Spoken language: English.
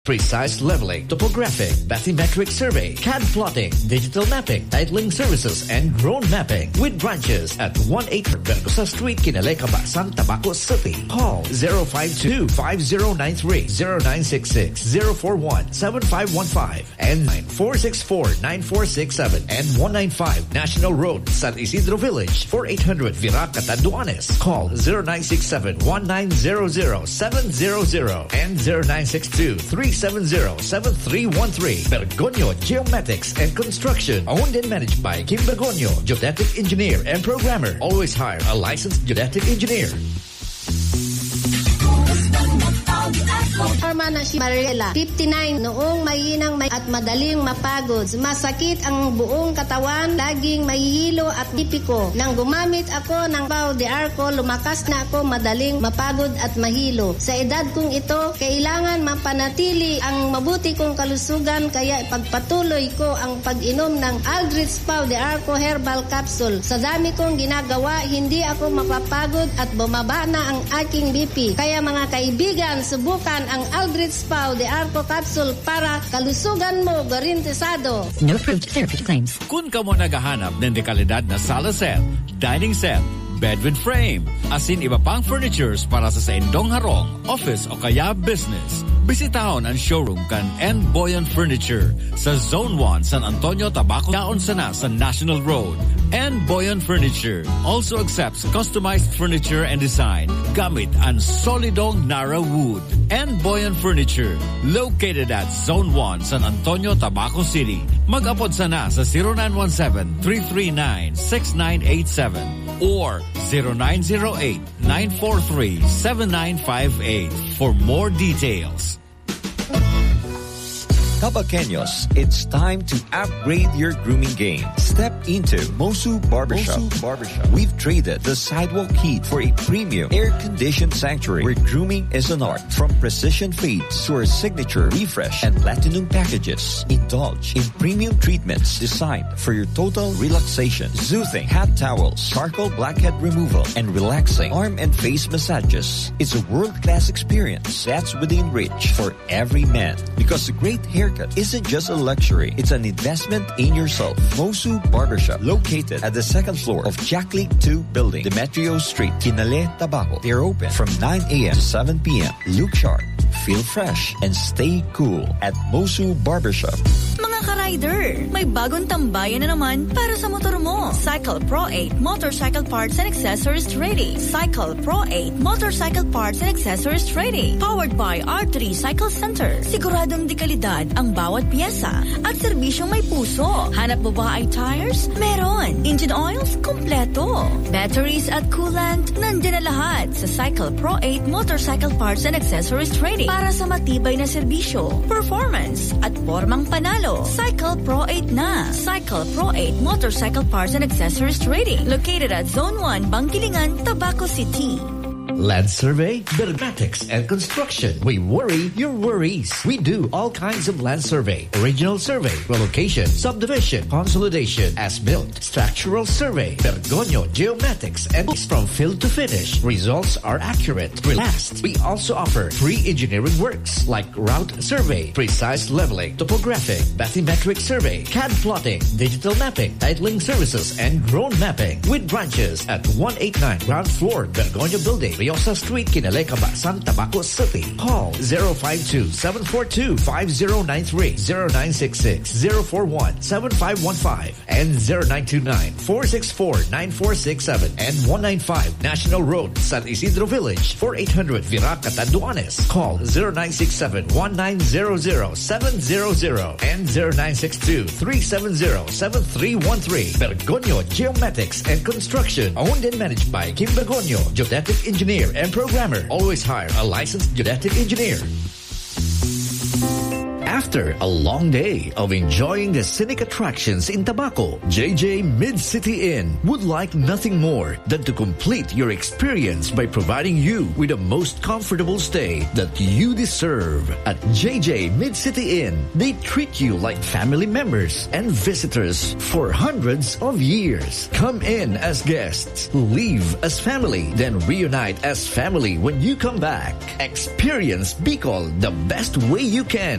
Precise leveling, topographic, bathymetric survey, CAD plotting, digital mapping, titling services, and drone mapping. With branches at 1-800 Vergosa Street, Kinalekabaksan, Tabaco City. Call 052-5093, 0966-041-7515, and 9464-9467, and 195 National Road, San Isidro Village, 4800 Virac, Catanduanes. Call 0967-1900-700 and 0962-370-7313. Bergonio Geomatics and Construction. Owned and managed by Kim Bergonio, geodetic engineer and programmer. Always hire a licensed geodetic engineer. Hermana si Mariela, 59, noong mahinang at madaling mapagod. Masakit ang buong katawan, laging mahihilo at dipiko. Nang gumamit ako ng Pau de Arco, lumakas na ako madaling mapagod at mahilo. Sa edad kong ito, kailangan mapanatili ang mabuti kong kalusugan, kaya pagpatuloy ko ang pag-inom ng Aldrich Pau de Arco Herbal Capsule. Sa dami kong ginagawa, hindi ako mapapagod at bumaba na ang aking BP. Kaya mga kaibigan, subukan ang Aldrich Pau de Arco Capsule para kalusugan mo garantisado. No approved therapeutic claims. Kung ka mo naghahanap ng dekalidad na sala set, dining set, bed with frame, asin iba pang furnitures para sa indong harong, office o kaya business, bisitahon ang showroom kan N. Boyan Furniture sa Zone 1, San Antonio, Tabaco, Daon Sana sa National Road. N. Boyan Furniture also accepts customized furniture and design gamit ang solidong Nara wood. N. Boyan Furniture, located at Zone 1, San Antonio, Tabaco City. Mag-apod sana sa 0917-339-6987 or 0908-943-7958 for more details. Tabaqueños, it's time to upgrade your grooming game. Step into Mosu Barbershop. We've traded the sidewalk heat for a premium air-conditioned sanctuary where grooming is an art. From precision fades to our signature refresh and platinum packages, indulge in premium treatments designed for your total relaxation. Soothing hat towels, charcoal blackhead removal, and relaxing arm and face massages. It's a world-class experience that's within reach for every man. Because a great haircut isn't just a luxury, it's an investment in yourself. Mosu Barbershop, located at the second floor of Jack League 2 Building, Demetrio Street, Kinale, Tabaco. They're open from 9 a.m. to 7 p.m. Look sharp, feel fresh, and stay cool at Mosu Barbershop. Mga ka-rider, may bagong tambayan na naman para sa motor mo. Cycle Pro 8 Motorcycle Parts and Accessories Trading. Cycle Pro 8 Motorcycle Parts and Accessories Trading. Powered by R3 Cycle Center. Siguradong dekalidad ang bawat piyesa at serbisyong may puso. Hanap mo ba ay tires? Meron. Engine oils? Kompleto. Batteries at coolant? Nandiyan na lahat sa Cycle Pro 8 Motorcycle Parts and Accessories Trading para sa matibay na serbisyo, performance at formang panalo. Cycle Pro 8 na. Cycle Pro 8 Motorcycle Parts and Accessories Trading. Located at Zone 1, Bangkilingan, Tabaco City. Land survey, bergmatics, and construction. We worry your worries. We do all kinds of land survey, original survey, relocation, subdivision, consolidation, as-built, structural survey, Bergonio Geomatics, and from field to finish. Results are accurate, relaxed. We also offer free engineering works like route survey, precise leveling, topographic, bathymetric survey, CAD plotting, digital mapping, titling services, and drone mapping. With branches at 189 ground floor, Bergonio Building, Riosa Street, Kinalekabaksan, Tabaco City. Call 052-742-5093, 0966-041-7515, and 0929-464-9467, and 195 National Road, San Isidro Village, 4800 Virac, Catanduanes. Call 0967-1900-700 and 0962-370-7313. Bergonio Geomatics and Construction. Owned and managed by Kim Bergonio, geodetic engineer and programmer. Always hire a licensed geodetic engineer. After a long day of enjoying the scenic attractions in Tabaco, JJ Mid-City Inn would like nothing more than to complete your experience by providing you with the most comfortable stay that you deserve. At JJ Mid-City Inn, they treat you like family members and visitors for hundreds of years. Come in as guests, leave as family, then reunite as family when you come back. Experience Bicol the best way you can